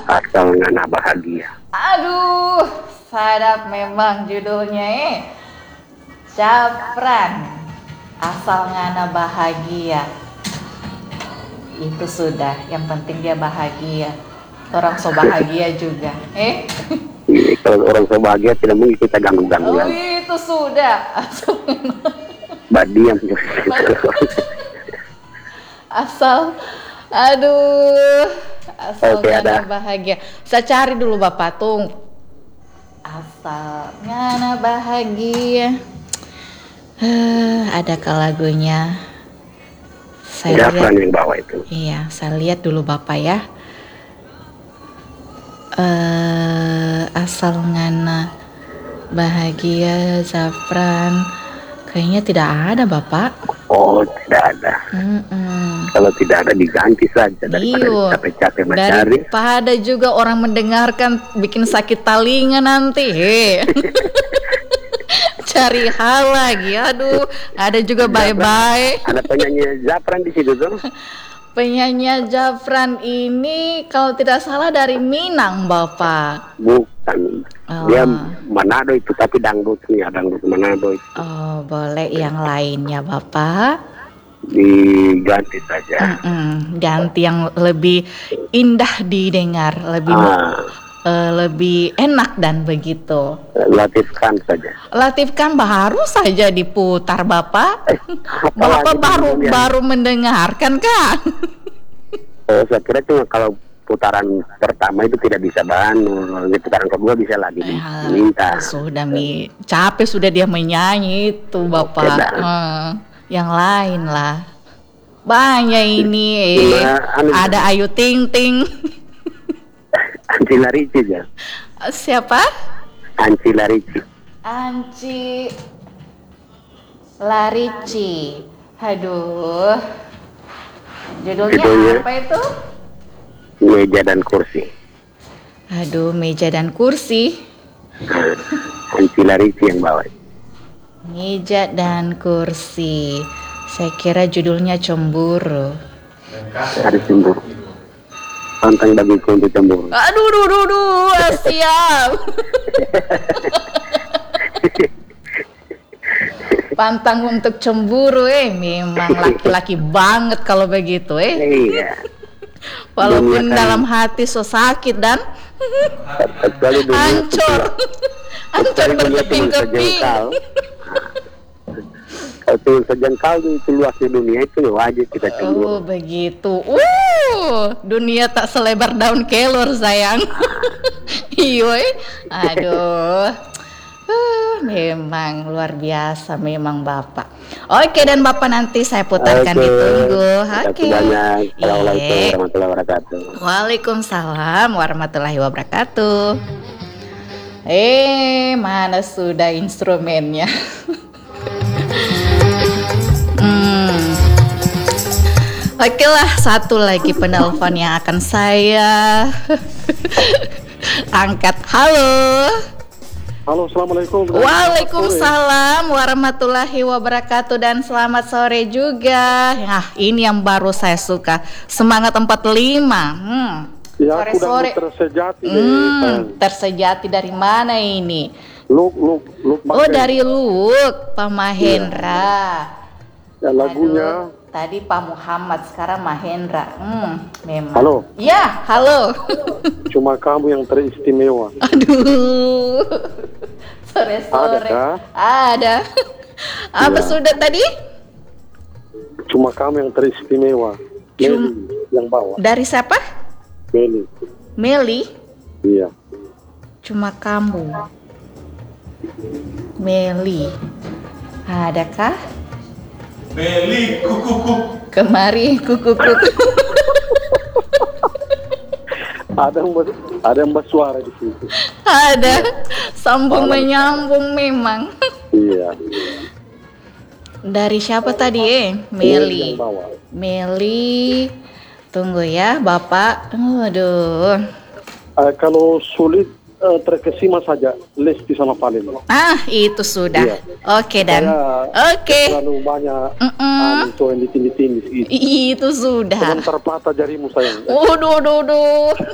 Asal ngana bahagia. Aduh, sadap memang judulnya. Zafran, asal ngana bahagia. Itu sudah, yang penting dia bahagia. Orang so bahagia juga. Kalau orang so bahagia tidak mungkin kita ganggu-ganggu Oh, lagi. itu sudah. Badiam. Asal, aduh, asal Oke, ngana ada. bahagia. Saya cari dulu Bapak Tung. Asal ngana bahagia. Adakah lagunya? Saya Zafran lihat. yang bawa itu. Iya, saya lihat dulu Bapak ya. Asal ngana bahagia Zafran. Kayaknya tidak ada Bapak. Oh, tidak ada. Kalau tidak ada diganti saja daripada Iyo, capek-capek mencari. daripada juga orang mendengarkan bikin sakit telinga nanti. Cari hal lagi. Aduh, ada juga bye-bye. Ada penyanyi Zafran di situ tuh. Penyanyi Zafran ini kalau tidak salah dari Minang, Bapak. Bukan. Oh. Dia Manado itu, tapi dangdutnya dangdut Manado itu. Oh, boleh yang lainnya, Bapak. Diganti saja. Ganti yang lebih indah didengar, lebih enak dan begitu. Latif Khan saja. Latif Khan baru saja diputar Bapak. Apalagi Bapak di dunia. baru mendengarkan kan? Oh, saya kira cuma kalau putaran pertama itu tidak bisa bangun, putaran kedua bisa lagi diminta. Sudah capek sudah dia menyanyi itu Bapak. Yang lain lah. Banyak ini. Ada Ayu Ting Ting. Anci Larici ya. Siapa? Anci Larici. Anci Larici. Aduh. Judulnya apa itu? Meja dan kursi. Aduh, meja dan kursi. Anci Larici yang bawa. Meja dan kursi. Saya kira judulnya cemburu. Ada cemburu. Pantang bagiku untuk cemburu. Aduh, siap. Pantang untuk cemburu, memang laki-laki banget kalau begitu, Iya. Walaupun dalam hati so sakit dan hancur berkeping-keping. Kalau turun sejengkal itu luasnya dunia itu wajib kita cemburu. Oh begitu. Dunia tak selebar daun kelor sayang. Iyo, aduh. Memang luar biasa memang Bapak. Oke, dan Bapak nanti saya putarkan ditunggu. Oke. Assalamualaikum warahmatullahi wabarakatuh. Waalaikumsalam warahmatullahi wabarakatuh. Mana sudah instrumennya? Oke lah, satu lagi penelpon yang akan saya angkat. Halo. Halo, assalamualaikum. Waalaikumsalam warahmatullahi wabarakatuh dan selamat sore juga. Nah, ini yang baru saya suka. Semangat 45. Ya, Sore-sore. Tersejati. Tersejati dari mana ini? Luk. Oh, dari Luk, Pak Mahendra. Ya, lagunya. Aduh, tadi Pak Muhammad, sekarang Mahendra. Memang. Halo. Ya, halo. Cuma kamu yang teristimewa. Aduh. Sore-sore. Ada. Apa sudah tadi? Cuma kamu yang teristimewa. Meli yang bawa. Dari siapa? Meli. Iya. Cuma kamu. Meli. Adakah? Meli kuku. Kemari kuku. Ada yang bersuara di situ. Ada. Sambung menyambung memang. Iya. Dari siapa tadi Meli. Yang bawa. Meli. Tunggu ya Bapak. Aduh. Kalau sulit terkesima saja Lesti sama Valen. Itu sudah. Iya. Oke dan. Oke. Terlalu banyak itu yang ditindih-tindih. Itu sudah. Sebentar patah jarimu sayang. Waduh.